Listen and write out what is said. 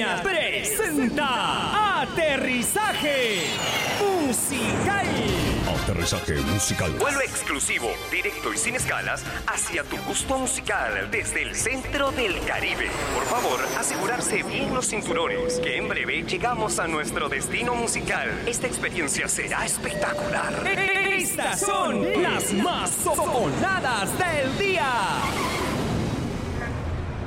California presenta Aterrizaje Musical. Aterrizaje musical. Vuelo exclusivo, directo y sin escalas hacia tu gusto musical desde el centro del Caribe. Por favor, asegurarse bien los cinturones, que en breve llegamos a nuestro destino musical. Esta experiencia será espectacular. Estas son las más sonadas del día.